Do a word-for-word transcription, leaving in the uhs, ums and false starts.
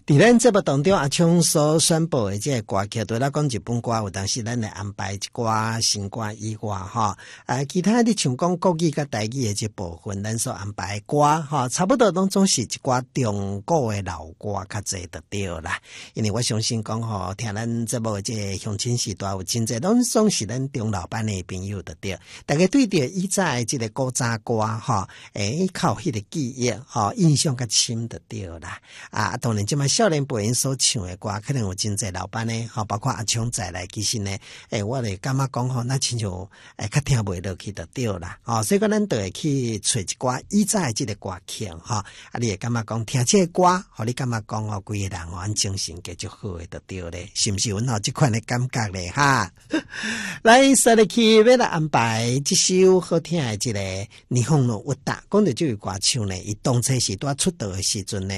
伫咱节目当中，阿昌所宣布的这个歌曲，对咱讲日本歌，有当时咱来安排一寡新歌以外，哈，啊，其他的像讲国语甲台语的这部分，咱所安排的歌，哈，差不多拢总是一寡中国的老歌较济就对啦。因为我相信讲吼，听咱节目的这个乡亲时代有真济，拢总是咱中老班的朋友就对。大家对着以前的这个古早歌，哈，诶，靠迄个记忆，哈，印象较深就对啦。啊，当然即摆少年辈因所唱的歌，可能有真济老班呢，哈，包括阿昌在来，其实呢，诶，我哋感觉讲吼，那亲像诶，较听袂落去就对啦，哦，所以讲咱就会去找一寡以前的这个歌曲，哈，啊，你会感觉讲听这个歌，互你感觉讲哦，规个人哦，精神加足好的就对咧，是毋是有喏即款的感觉咧哈？来，说入去要来安排这首好听的这个霓虹路，我打讲到这个歌唱呢，伊当初是拄出道的时阵呢。